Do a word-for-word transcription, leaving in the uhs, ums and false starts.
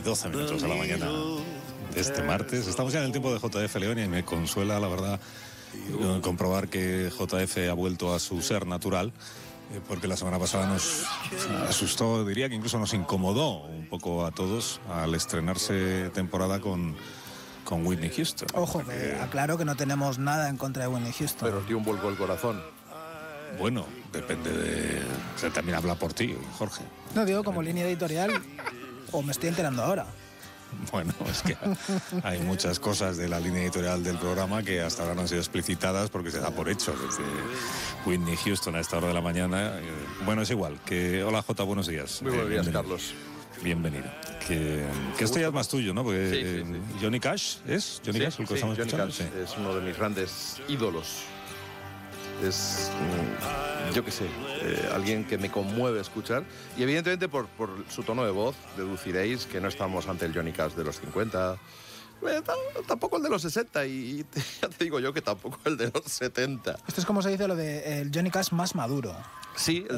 doce minutos a la mañana de este martes. Estamos ya en el tiempo de J F León y me consuela, la verdad, comprobar que J F ha vuelto a su ser natural, porque la semana pasada nos asustó, diría que incluso nos incomodó un poco a todos al estrenarse temporada con, con Whitney Houston. Ojo, que aclaro que no tenemos nada en contra de Whitney Houston. Pero os dio un vuelco el corazón. Bueno, depende de... O sea, también habla por ti, Jorge. No, digo como línea editorial, o me estoy enterando ahora. Bueno, es que hay muchas cosas de la línea editorial del programa que hasta ahora no han sido explicitadas porque se da por hecho. Desde Whitney Houston a esta hora de la mañana. Bueno, es igual. Que hola, Jota, buenos días. Muy buenos días, bienvenido. Carlos. Bienvenido. Que, que esto ya es más tuyo, ¿no? Porque sí, sí, sí. Eh, Johnny Cash, ¿es? Johnny sí, Cash, el que sí, estamos Johnny escuchando. Cash Sí. es uno de mis grandes ídolos. Es, mm, yo qué sé, eh, alguien que me conmueve escuchar. Y evidentemente por, por su tono de voz, deduciréis que no estamos ante el Johnny Cash de los cincuenta, eh, t- tampoco el de los sesenta, y te, ya te digo yo que tampoco el de los setenta. Esto es como se dice lo de el Johnny Cash más maduro. Sí, el,